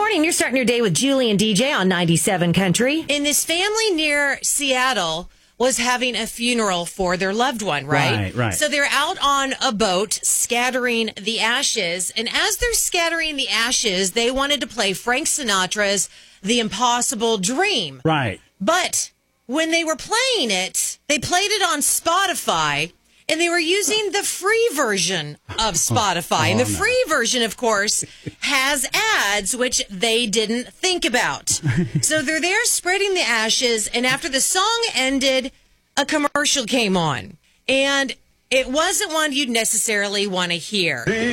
morning. You're starting your day with Julie and DJ on 97 Country. And this family near Seattle was having a funeral for their loved one, right? Right. So they're out on a boat scattering the ashes. And as they're scattering the ashes, they wanted to play Frank Sinatra's The Impossible Dream. Right. But when they were playing it, they played it on Spotify. And they were using the free version of Spotify. And the free version, of course, has ads, which they didn't think about. So they're there spreading the ashes. And after the song ended, a commercial came on. And it wasn't one you'd necessarily want to hear.